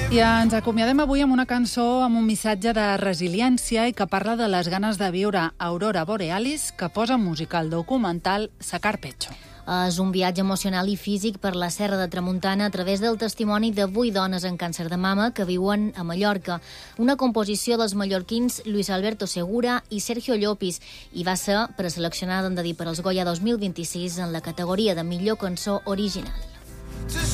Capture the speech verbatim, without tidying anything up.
I ens acomiadem avui amb una cançó amb un missatge de resiliència i que parla de les ganes de viure Aurora Borealis, que posa música al documental Sacar Pecho. És un viatge emocional i físic per la Serra de Tramuntana a través del testimoni de vuit dones amb càncer de mama que viuen a Mallorca. Una composició dels mallorquins Luis Alberto Segura i Sergio Llopis i va ser preseleccionada, hem de dir, per als Goya dos mil vint-i-sis en la categoria de millor cançó original.